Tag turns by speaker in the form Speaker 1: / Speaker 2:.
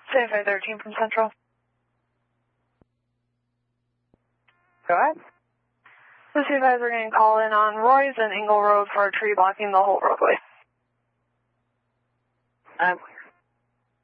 Speaker 1: 7513 from Central.
Speaker 2: Go ahead.
Speaker 1: The supervisor getting called in on Roy's and Ingle Road for a tree blocking the whole roadway.